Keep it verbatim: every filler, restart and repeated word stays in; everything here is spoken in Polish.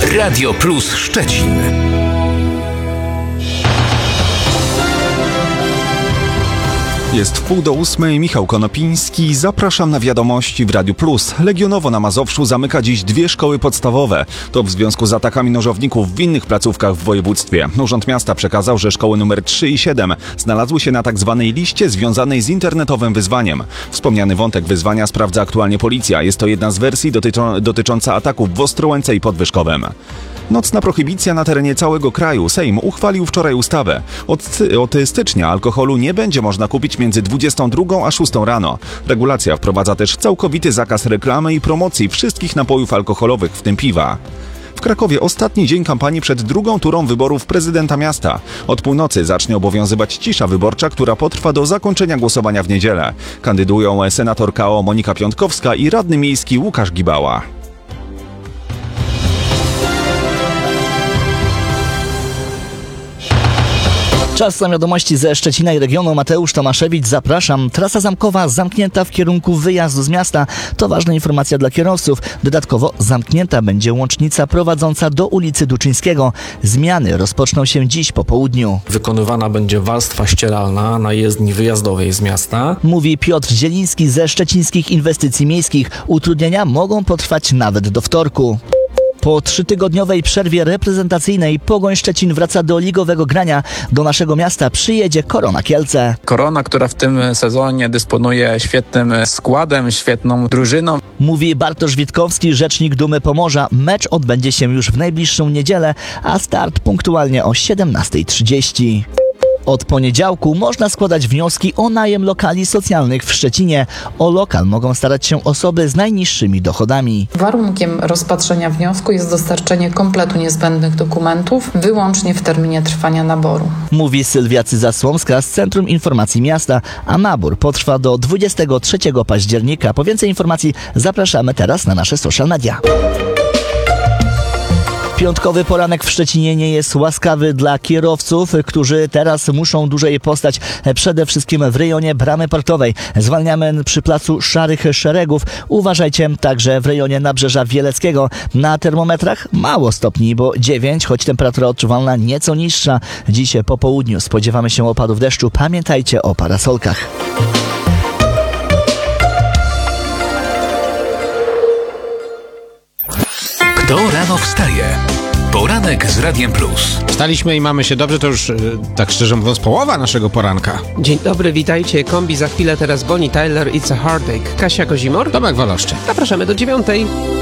Radio Plus Szczecin. Jest wpół do ósmej, Michał Konopiński. Zapraszam na wiadomości w Radiu Plus. Legionowo na Mazowszu zamyka dziś dwie szkoły podstawowe. To w związku z atakami nożowników w innych placówkach w województwie. Urząd Miasta przekazał, że szkoły numer trzy i siedem znalazły się na tak zwanej liście związanej z internetowym wyzwaniem. Wspomniany wątek wyzwania sprawdza aktualnie policja. Jest to jedna z wersji dotyczą, dotycząca ataków w Ostrołęce i Podwyżkowem. Nocna prohibicja na terenie całego kraju. Sejm uchwalił wczoraj ustawę. Od, od stycznia alkoholu nie będzie można kupić między dwudziestą drugą a szóstą rano. Regulacja wprowadza też całkowity zakaz reklamy i promocji wszystkich napojów alkoholowych, w tym piwa. W Krakowie ostatni dzień kampanii przed drugą turą wyborów prezydenta miasta. Od północy zacznie obowiązywać cisza wyborcza, która potrwa do zakończenia głosowania w niedzielę. Kandydują senator K O Monika Piątkowska i radny miejski Łukasz Gibała. Czas na wiadomości ze Szczecina i regionu. Mateusz Tomaszewicz, zapraszam. Trasa zamkowa zamknięta w kierunku wyjazdu z miasta. To ważna informacja dla kierowców. Dodatkowo zamknięta będzie łącznica prowadząca do ulicy Duczyńskiego. Zmiany rozpoczną się dziś po południu. Wykonywana będzie warstwa ścieralna na jezdni wyjazdowej z miasta. Mówi Piotr Zieliński ze Szczecińskich Inwestycji Miejskich. Utrudnienia mogą potrwać nawet do wtorku. Po trzytygodniowej przerwie reprezentacyjnej Pogoń Szczecin wraca do ligowego grania. Do naszego miasta przyjedzie Korona Kielce. Korona, która w tym sezonie dysponuje świetnym składem, świetną drużyną. Mówi Bartosz Witkowski, rzecznik Dumy Pomorza. Mecz odbędzie się już w najbliższą niedzielę, a start punktualnie o siedemnasta trzydzieści. Od poniedziałku można składać wnioski o najem lokali socjalnych w Szczecinie. O lokal mogą starać się osoby z najniższymi dochodami. Warunkiem rozpatrzenia wniosku jest dostarczenie kompletu niezbędnych dokumentów, wyłącznie w terminie trwania naboru. Mówi Sylwia Cyza-Słomska z Centrum Informacji Miasta, a nabór potrwa do dwudziestego trzeciego października. Po więcej informacji zapraszamy teraz na nasze social media. Piątkowy poranek w Szczecinie nie jest łaskawy dla kierowców, którzy teraz muszą dłużej postać przede wszystkim w rejonie Bramy Portowej. Zwalniamy przy placu Szarych Szeregów. Uważajcie także w rejonie Nabrzeża Wieleckiego. Na termometrach mało stopni, bo dziewięć, choć temperatura odczuwalna nieco niższa. Dziś po południu spodziewamy się opadów deszczu. Pamiętajcie o parasolkach. Kto rano wstaje? Poranek z Radiem Plus. Wstaliśmy i mamy się dobrze, to już, tak szczerze mówiąc, połowa naszego poranka. Dzień dobry, witajcie. Kombi za chwilę, teraz Bonnie Tyler, It's a Heartache. Kasia Kozimor. Tomek Woloszczyk. Zapraszamy do dziewiątej.